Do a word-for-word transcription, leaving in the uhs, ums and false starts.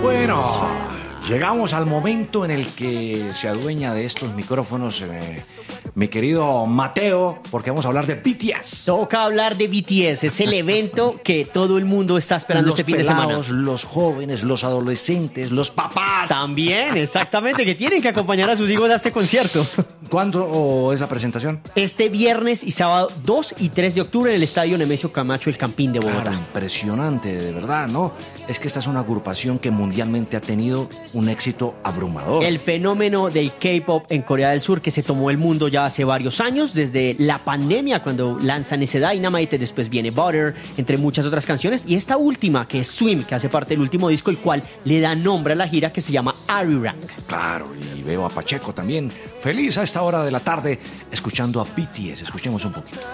Bueno, llegamos al momento en el que se adueña de estos micrófonos eh, mi querido Mateo, porque vamos a hablar de B T S. Toca hablar de B T S, es el evento que todo el mundo está esperando Los este fin de semana. pelados, los jóvenes, los adolescentes, los papás. También, exactamente, que tienen que acompañar a sus hijos a este concierto. ¿Cuándo oh, es la presentación? Este viernes y sábado dos y tres de octubre en el Estadio Nemesio Camacho, el Campín de Bogotá. Claro, impresionante, de verdad, ¿no? Es que esta es una agrupación que mundialmente ha tenido un éxito abrumador. El fenómeno del K-pop en Corea del Sur que se tomó el mundo ya hace varios años, desde la pandemia cuando lanzan ese Dynamite, después viene Butter, entre muchas otras canciones, y esta última que es Swim, que hace parte del último disco, el cual le da nombre a la gira, que se llama Arirang. Claro, y veo a Pacheco también feliz a esta hora de la tarde escuchando a B T S. Escuchemos un poquito.